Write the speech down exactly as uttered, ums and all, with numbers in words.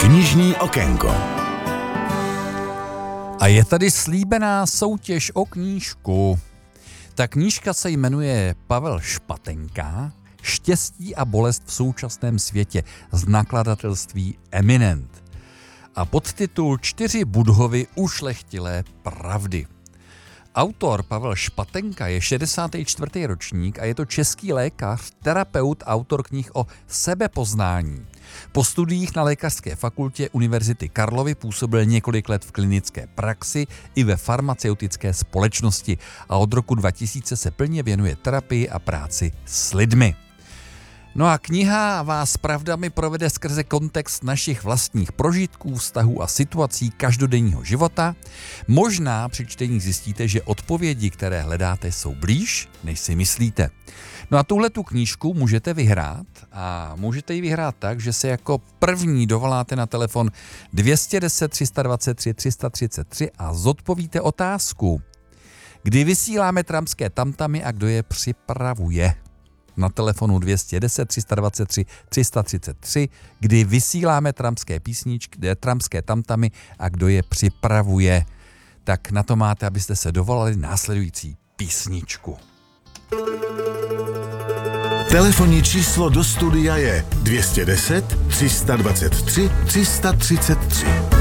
Knižní okénko. A je tady slíbená soutěž o knížku. Ta knížka se jmenuje Pavel Špatenka, Štěstí a bolest v současném světě z nakladatelství Eminent. A podtitul Čtyři Budhovy ušlechtilé pravdy. Autor Pavel Špatenka je šedesátý čtvrtý ročník a je to český lékař, terapeut, autor knih o sebepoznání. Po studiích na lékařské fakultě Univerzity Karlovy působil několik let v klinické praxi i ve farmaceutické společnosti a od roku dva tisíce se plně věnuje terapii a práci s lidmi. No a kniha vás pravdami provede skrze kontext našich vlastních prožitků, vztahů a situací každodenního života. Možná při čtení zjistíte, že odpovědi, které hledáte, jsou blíž, než si myslíte. No a tuhletu knížku můžete vyhrát a můžete ji vyhrát tak, že se jako první dovoláte na telefon dvě stě deset, tři sta dvacet tři, tři sta třicet tři a zodpovíte otázku. Kdy vysíláme trampské tamtamy a kdo je připravuje? Na telefonu dvě stě deset, tři sta dvacet tři, tři sta třicet tři, kdy vysíláme trampské písničky, trampské tamtamy a kdo je připravuje. Tak na to máte, abyste se dovolali následující písničku. Telefonní číslo do studia je dvě stě deset, tři sta dvacet tři, tři sta třicet tři.